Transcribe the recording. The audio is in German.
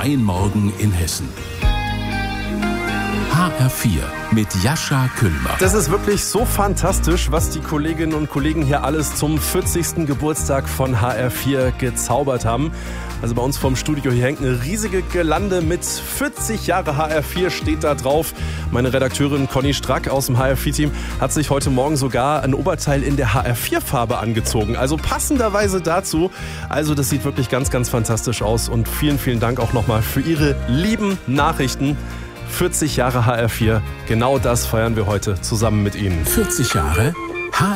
freien Morgen in Hessen. HR4 mit Jascha Küllmer. Das ist wirklich so fantastisch, was die Kolleginnen und Kollegen hier alles zum 40. Geburtstag von HR4 gezaubert haben. Also bei uns vom Studio hier hängt eine riesige Girlande mit 40 Jahre HR4 steht da drauf. Meine Redakteurin Conny Strack aus dem HR4-Team hat sich heute Morgen sogar ein Oberteil in der HR4-Farbe angezogen. Also passenderweise dazu. Also das sieht wirklich ganz, ganz fantastisch aus. Und vielen, vielen Dank auch nochmal für Ihre lieben Nachrichten. 40 Jahre HR4, genau das feiern wir heute zusammen mit Ihnen. 40 Jahre